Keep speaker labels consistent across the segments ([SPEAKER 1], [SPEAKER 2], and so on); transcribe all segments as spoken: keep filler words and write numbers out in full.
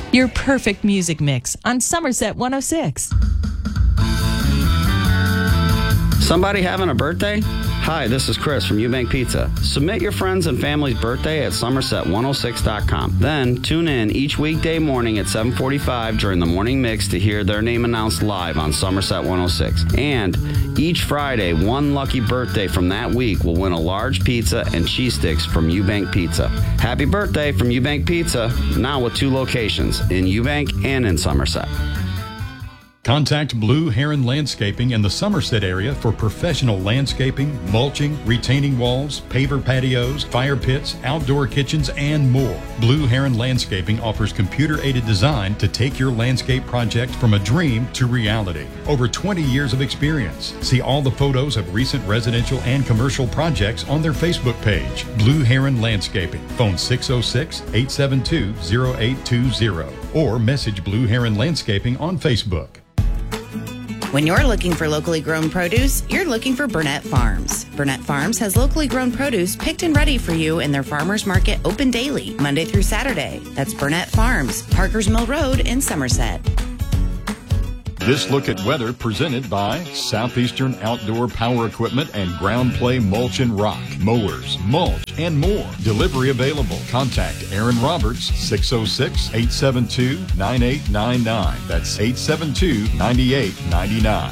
[SPEAKER 1] Your perfect music mix on Somerset one oh six.
[SPEAKER 2] Somebody having a birthday? Hi, this is Chris from Eubank Pizza. Submit your friends and family's birthday at somerset one oh six dot com. Then tune in each weekday morning at seven forty-five during the morning mix to hear their name announced live on Somerset one oh six. And each Friday, one lucky birthday from that week will win a large pizza and cheese sticks from Eubank Pizza. Happy birthday from Eubank Pizza, now with two locations, in Eubank and in Somerset.
[SPEAKER 3] Contact Blue Heron Landscaping in the Somerset area for professional landscaping, mulching, retaining walls, paver patios, fire pits, outdoor kitchens, and more. Blue Heron Landscaping offers computer-aided design to take your landscape project from a dream to reality. Over twenty years of experience. See all the photos of recent residential and commercial projects on their Facebook page. Blue Heron Landscaping. Phone six oh six, eight seven two, oh eight two oh or message Blue Heron Landscaping on Facebook.
[SPEAKER 4] When you're looking for locally grown produce, you're looking for Burnett Farms. Burnett Farms has locally grown produce picked and ready for you in their farmers market open daily, Monday through Saturday. That's Burnett Farms, Parkers Mill Road in Somerset.
[SPEAKER 3] This look at weather presented by Southeastern Outdoor Power Equipment and Ground Play Mulch and Rock. Mowers, mulch, and more. Delivery available. Contact Aaron Roberts, six oh six, eight seven two, nine eight nine nine. That's eight seven two, nine eight nine nine.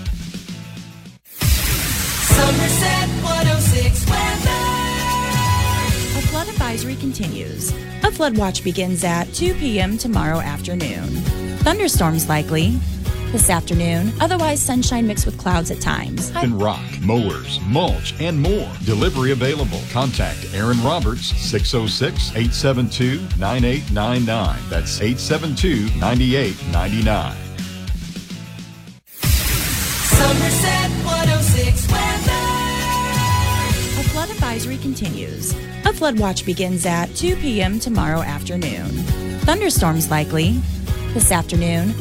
[SPEAKER 5] Somerset one oh six weather.
[SPEAKER 6] A flood advisory continues. A flood watch begins at two p.m. tomorrow afternoon. Thunderstorms likely this afternoon, otherwise sunshine mixed with clouds at times.
[SPEAKER 3] And rock, mowers, mulch, and more. Delivery available. Contact Aaron Roberts, six oh six, eight seven two, nine eight nine nine. That's eight seven two, nine eight nine nine.
[SPEAKER 5] Somerset one oh six weather.
[SPEAKER 6] A flood advisory continues. A flood watch begins at two p.m. tomorrow afternoon. Thunderstorms likely this afternoon,